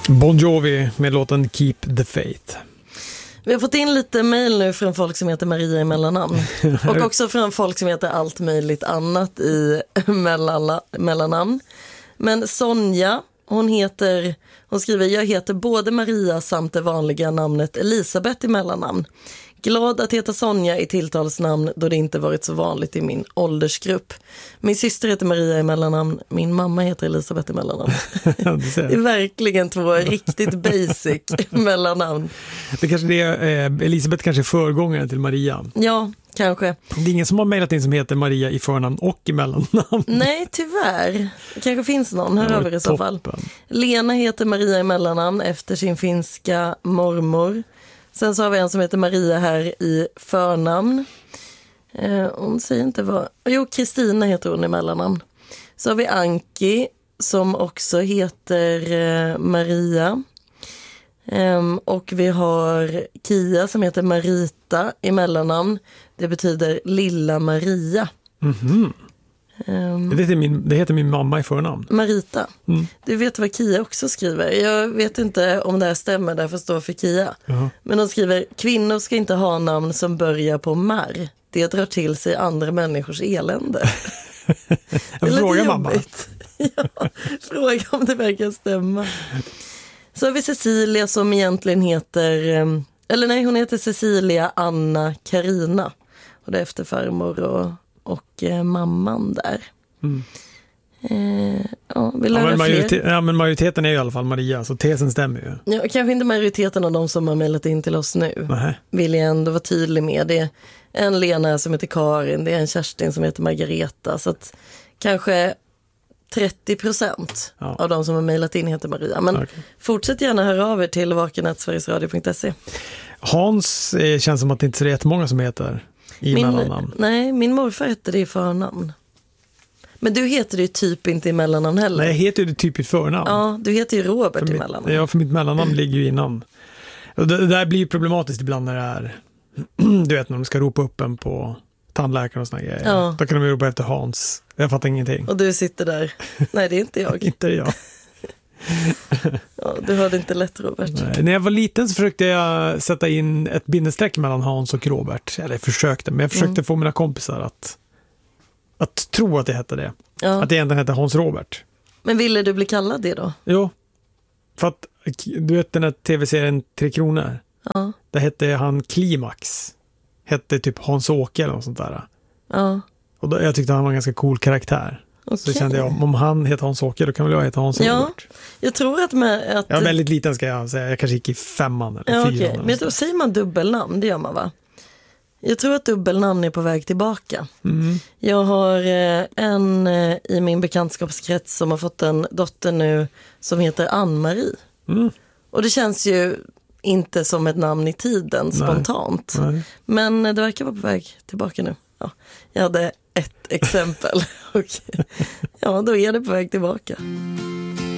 Bon Jovi med låten Keep the Faith. Vi har fått in lite mejl nu från folk som heter Maria i mellannamn. Och också från folk som heter allt möjligt annat i mellannamn. Men Sonja, hon skriver: jag heter både Maria samt det vanliga namnet Elisabeth i mellannamn. Glad att heta Sonja i tilltalsnamn då det inte varit så vanligt i min åldersgrupp. Min syster heter Maria i mellannamn, min mamma heter Elisabeth i mellannamn. Det är verkligen två riktigt basic mellannamn. Det kanske det är, Elisabeth kanske är föregångaren till Maria. Ja, kanske. Det är ingen som har mejlat in som heter Maria i förnamn och i mellannamn. Nej, tyvärr. Det kanske finns någon, hör över i så fall. Lena heter Maria i mellannamn efter sin finska mormor. Sen så har vi en som heter Maria här i förnamn. Hon säger inte vad... Jo, Kristina heter hon i mellannamn. Så har vi Anki som också heter Maria. Och vi har Kia som heter Marita i mellannamn. Det betyder Lilla Maria. Mhm. Det heter min mamma i förnamn. Marita. Du vet vad Kia också skriver. Jag vet inte om det här stämmer, därför står för Kia. Men hon skriver: kvinnor ska inte ha namn som börjar på mar. Det drar till sig andra människors elände. Det är fråga lite mamma. jobbigt. Ja, fråga om det verkar stämma. Så har vi Cecilia som egentligen heter... hon heter Cecilia Anna Karina. Och det är efter farmor och mamman där. Men majoriteten är i alla fall Maria, så tesen stämmer ju. Ja, kanske inte majoriteten av de som har mejlat in till oss nu. Vill jag ändå vara tydlig med. Det är en Lena som heter Karin, det är en Kerstin som heter Margareta. Så att kanske 30% av de som har mejlat in heter Maria. Men fortsätt gärna höra av er till vaken@sverigesradio.se. Hans känns som att det inte är så jättemånga som heter i mellannamn. Nej, min morfar heter det i förnamn. Men du heter det ju typ inte i mellannamn heller. Nej, jag heter ju det typ i förnamn. Ja, du heter ju Robert i mellannamn. Ja, för mitt mellannamn ligger ju innan. Och det där blir ju problematiskt ibland när det är, du vet, när de ska ropa upp en på tandläkaren och såna grejer. Ja. Då kan de ju ropa efter Hans. Jag fattar ingenting. Och du sitter där. Nej, det är inte jag. Inte jag. Ja, du hörde inte lätt, Robert. Nej, när jag var liten så försökte jag sätta in ett bindestreck mellan Hans och Robert. Eller jag försökte få mina kompisar att tro att det hette det. Ja. Att det egentligen hette Hans Robert. Men ville du bli kallad det då? Jo. För att, du vet den här tv-serien 3 kronor? Ja. Där hette han Klimax. Hette typ Hans-Åke eller något sånt där. Ja. Och då, jag tyckte han var en ganska cool karaktär. Okay. Så kände jag, om han heter Hans-Åke, då kan väl jag heta Hans Robert. Jag tror att jag är väldigt liten, ska jag säga. Jag kanske gick i 5:an eller 4:an. Okay. Men då säger man dubbelnamn, det gör man, va? Jag tror att dubbelnamn är på väg tillbaka. Jag har en i min bekantskapskrets som har fått en dotter nu som heter Ann-Marie. Och det känns ju inte som ett namn i tiden spontant. Nej. Men det verkar vara på väg tillbaka nu. Ja, jag hade ett exempel. Och, ja, då är det på väg tillbaka.